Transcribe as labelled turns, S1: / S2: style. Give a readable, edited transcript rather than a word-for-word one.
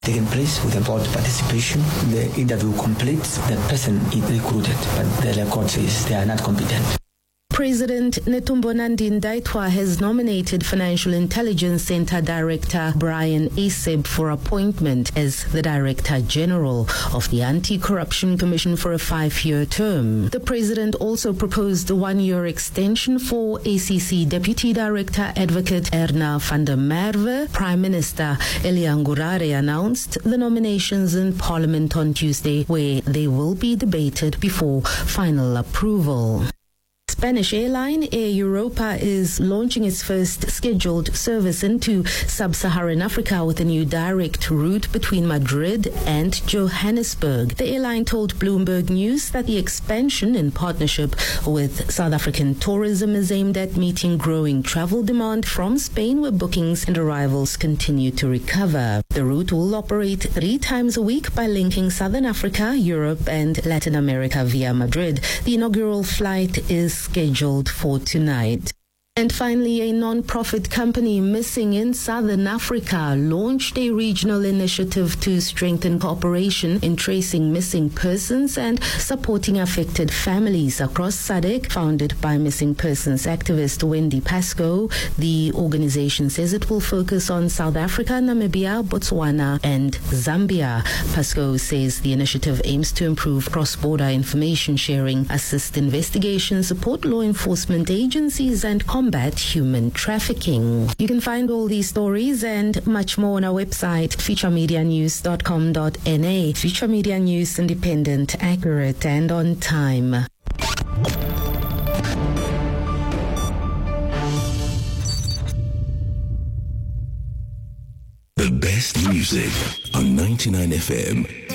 S1: taken place with the board participation. The interview completes, the person is recruited, but the record says they are not competent.
S2: President Netumbo Nandi-Ndaitwah has nominated Financial Intelligence Center Director Brian Aseb for appointment as the Director General of the Anti-Corruption Commission for a 5-year term. The President also proposed a 1-year extension for ACC Deputy Director Advocate Erna van der Merwe. Prime Minister Elia Ngurare announced the nominations in Parliament on Tuesday, where they will be debated before final approval. Spanish airline Air Europa is launching its first scheduled service into sub-Saharan Africa with a new direct route between Madrid and Johannesburg. The airline told Bloomberg News that the expansion in partnership with South African tourism is aimed at meeting growing travel demand from Spain, where bookings and arrivals continue to recover. The route will operate 3 times a week by linking Southern Africa, Europe and Latin America via Madrid. The inaugural flight is scheduled for tonight. And finally, a non-profit company Missing in Southern Africa launched a regional initiative to strengthen cooperation in tracing missing persons and supporting affected families across SADC. Founded by missing persons activist Wendy Pascoe, the organization says it will focus on South Africa, Namibia, Botswana and Zambia. Pascoe says the initiative aims to improve cross-border information sharing, assist investigations, support law enforcement agencies and combat human trafficking. You can find all these stories and much more on our website, futuremedianews.com.na. Future Media News, independent, accurate, and on time.
S3: The best music on 99 FM.